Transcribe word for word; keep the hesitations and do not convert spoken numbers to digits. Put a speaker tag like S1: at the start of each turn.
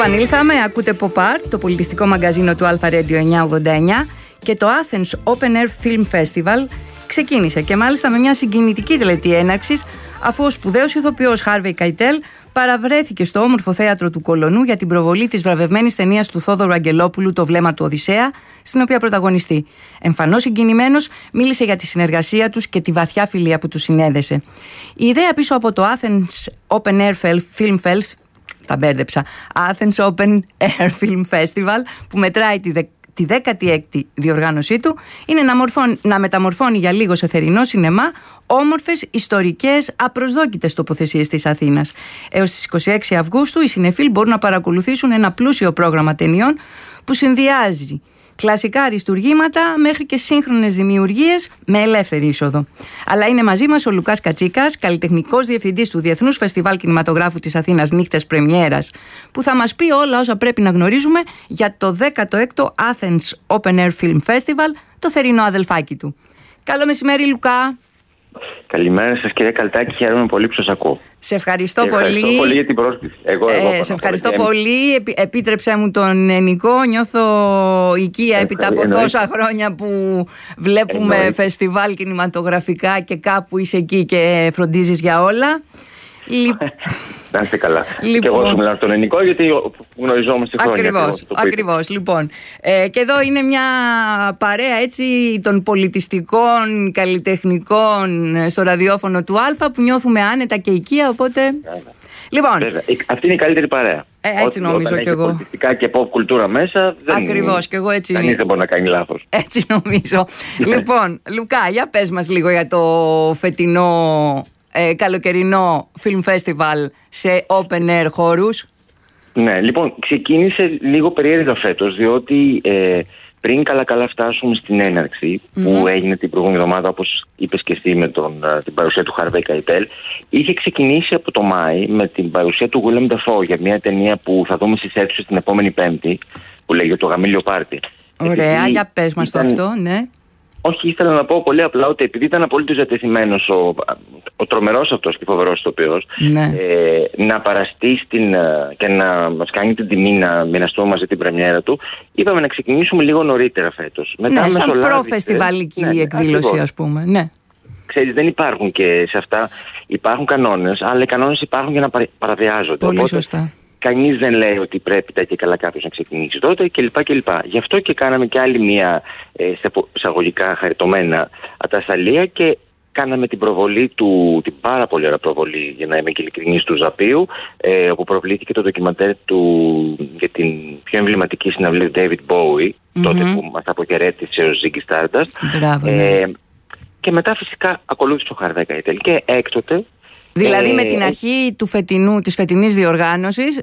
S1: Επανήλθαμε, ακούτε Pop Art, το πολιτιστικό μαγκαζίνο του Alpha Radio εννιακόσια ογδόντα εννιά, και το Athens Open Air Film Festival ξεκίνησε, και μάλιστα με μια συγκινητική τελετή έναρξης, αφού ο σπουδαίος ηθοποιός Harvey Keitel παραβρέθηκε στο όμορφο θέατρο του Κολονού για την προβολή της βραβευμένης ταινίας του Θόδωρου Αγγελόπουλου «Το βλέμμα του Οδυσσέα», στην οποία πρωταγωνιστεί. Εμφανώς συγκινημένος, μίλησε για τη συνεργασία τους και τη βαθιά φιλία που τους συνέδεσε. Η ιδέα πίσω από το Athens Open Air Film Festival, τα μπέρδεψα, Athens Open Air Film Festival, που μετράει τη δε, τη δέκατη έκτη διοργάνωσή του, είναι να, μορφών, να μεταμορφώνει για λίγο σε θερινό σινεμά όμορφες, ιστορικές, απροσδόκητες τοποθεσίες της Αθήνας. Έως τις είκοσι έξι Αυγούστου οι συνεφίλ μπορούν να παρακολουθήσουν ένα πλούσιο πρόγραμμα ταινιών που συνδυάζει κλασικά αριστουργήματα μέχρι και σύγχρονες δημιουργίες με ελεύθερη είσοδο. Αλλά είναι μαζί μας ο Λουκάς Κατσίκας, καλλιτεχνικός διευθυντής του Διεθνούς Φεστιβάλ Κινηματογράφου της Αθήνας Νύχτες Πρεμιέρας, που θα μας πει όλα όσα πρέπει να γνωρίζουμε για το δέκατο έκτο Athens Open Air Film Festival, το θερινό αδελφάκι του. Καλό μεσημέρι, Λουκά.
S2: Καλημέρα σας, κύριε Καλτάκη, χαίρομαι πολύ που σας ακούω.
S1: Σε ευχαριστώ,
S2: ευχαριστώ
S1: πολύ.
S2: πολύ για την πρόσκληση. Εγώ,
S1: ε,
S2: εγώ,
S1: σε ευχαριστώ πολύ. Επί, επίτρεψέ μου τον Νικό. Νιώθω οικία έπειτα από εννοείς. τόσα χρόνια που βλέπουμε εννοείς. φεστιβάλ κινηματογραφικά και κάπου είσαι εκεί και φροντίζεις για όλα.
S2: Να είστε καλά.
S1: Λοιπόν.
S2: Και εγώ σου μιλάω στον ελληνικό, γιατί γνωριζόμαστε χρόνια.
S1: Ακριβώς, ακριβώς. Λοιπόν, ε, και εδώ είναι μια παρέα έτσι των πολιτιστικών, καλλιτεχνικών στο ραδιόφωνο του Αλφα, που νιώθουμε άνετα και οικία, οπότε... Βέβαια. Λοιπόν,
S2: Βέβαια. Αυτή είναι η καλύτερη παρέα.
S1: Ε, έτσι Ό, νομίζω κι εγώ.
S2: Πολιτιστικά και pop κουλτούρα μέσα.
S1: Ακριβώς, κι εγώ έτσι.
S2: Κανείς δεν μπορεί να κάνει λάθος.
S1: Έτσι νομίζω. Λοιπόν, Λουκά, για πες μας λίγο για το φετινό ε, καλοκαιρινό film festival σε open air χώρους.
S2: Ναι, λοιπόν, ξεκίνησε λίγο περίεργα φέτος, διότι ε, πριν καλά καλά φτάσουμε στην έναρξη, mm-hmm. που έγινε την προηγούμενη εβδομάδα, όπως είπες και εσύ, με τον, την παρουσία του Harvey Keitel, είχε ξεκινήσει από το Μάη με την παρουσία του Willem Dafoe για μια ταινία που θα δούμε στις αίθουσες την επόμενη Πέμπτη, που λέγεται το Γαμήλιο Πάρτι.
S1: Ωραία, επειδή για πες μας ήταν... το αυτό, ναι.
S2: Όχι, ήθελα να πω πολύ απλά ότι επειδή ήταν απολύτως διατεθειμένος ο, ο τρομερός αυτός και φοβερός ηθοποιός, ναι. ε, να παραστεί στην, και να μας κάνει την τιμή να μοιραστούμε μαζί την πρεμιέρα του, είπαμε να ξεκινήσουμε λίγο νωρίτερα φέτος. Μετά
S1: ναι, σαν προφεστιβάλικη ναι, εκδήλωση, ακριβώς. Ας πούμε. Ναι.
S2: Ξέρεις, δεν υπάρχουν και σε αυτά, υπάρχουν κανόνες, αλλά οι κανόνες υπάρχουν για να παραβιάζονται.
S1: Πολύ
S2: Οπότε,
S1: σωστά.
S2: Κανείς δεν λέει ότι πρέπει τα και καλά κάποιος να ξεκινήσει τότε κλπ. κλπ. Γι' αυτό και κάναμε και άλλη μία ε, εισαγωγικά χαριτωμένα ατασταλία και κάναμε την προβολή του, την πάρα πολύ ωραία προβολή, για να είμαι και ειλικρινής, του Ζαπίου, ε, όπου προβλήθηκε το ντοκιμαντέρ του για την πιο εμβληματική συναυλία του David Bowie, mm-hmm. τότε που μας αποχαιρέτησε ο Ziggy Stardust.
S1: Μπράβο, ναι.
S2: ε, και μετά φυσικά ακολούθησε ο Harvey Keitel και έκτοτε.
S1: Δηλαδή
S2: ε,
S1: με την αρχή του φετινού, της φετινής διοργάνωσης